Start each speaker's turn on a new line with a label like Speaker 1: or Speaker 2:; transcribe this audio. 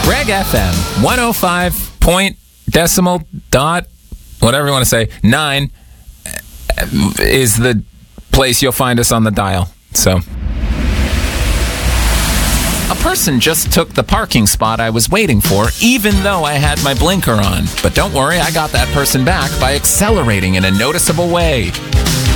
Speaker 1: Reg FM 105 point decimal dot, whatever you want to say, 9 is the place you'll find us on the dial. So, a person just took the parking spot I was waiting for, even though I had my blinker on. But don't worry, I got that person back by accelerating in a noticeable way.